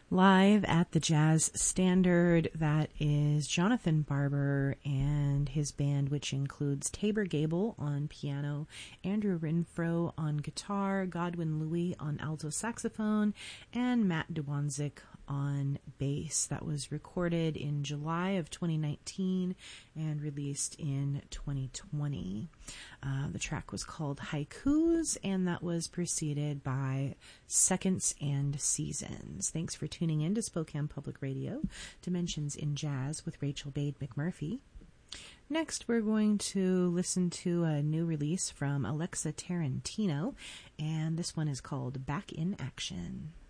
Live at the Jazz Standard, that is Jonathan Barber and his band, which includes Tabor Gable on piano, Andrew Renfro on guitar, Godwin Louis on alto saxophone, and Matt Dwanzik on bass. That was recorded in July of 2019 and released in 2020. The track was called Haikus, and that was preceded by Seconds and Seasons. Thanks for tuning in to Spokane Public Radio, Dimensions in Jazz with Rachel Bade McMurphy. Next, we're going to listen to a new release from Alexa Tarantino, and this one is called Back in Action.